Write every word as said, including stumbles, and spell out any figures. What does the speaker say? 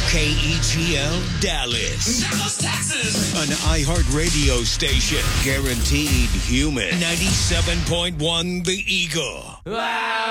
K E G L Dallas. Dallas, Texas. An iHeartRadio station. Guaranteed human. ninety-seven point one The Eagle. Wow.